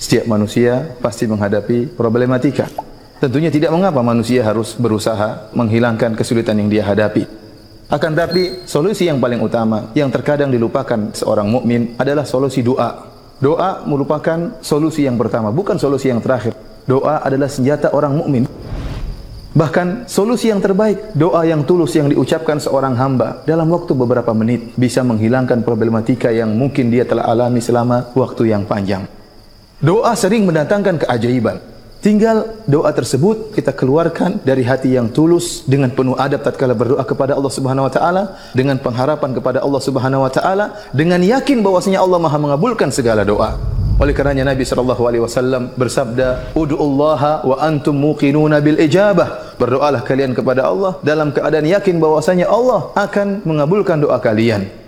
Setiap manusia pasti menghadapi problematika. Tentunya tidak mengapa manusia harus berusaha menghilangkan kesulitan yang dia hadapi. Akan tapi solusi yang paling utama yang terkadang dilupakan seorang mukmin adalah solusi doa. Doa merupakan solusi yang pertama, bukan solusi yang terakhir. Doa adalah senjata orang mukmin. Bahkan solusi yang terbaik, doa yang tulus yang diucapkan seorang hamba dalam waktu beberapa menit bisa menghilangkan problematika yang mungkin dia telah alami selama waktu yang panjang. Doa sering mendatangkan keajaiban. Tinggal doa tersebut kita keluarkan dari hati yang tulus dengan penuh adab tatkala berdoa kepada Allah Subhanahu wa taala, dengan pengharapan kepada Allah Subhanahu wa taala, dengan yakin bahwasanya Allah Maha mengabulkan segala doa. Oleh karenanya Nabi sallallahu alaihi wasallam bersabda, "Ud'ullaha wa antum muqinuna bil ijabah." Berdoalah kalian kepada Allah dalam keadaan yakin bahwasanya Allah akan mengabulkan doa kalian.